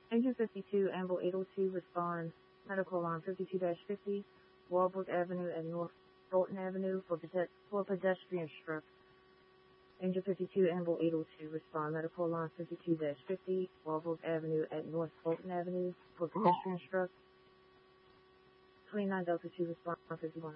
Engine 52, Amble 802, respond medical alarm 52-50, Walbrook Avenue and North Fulton Avenue for pedestrian struck. Engine 52, Amble 802, respond medical alarm 52-50, Walbrook Avenue at North Fulton Avenue for pedestrian struck. 29 Delta 2, respond 51.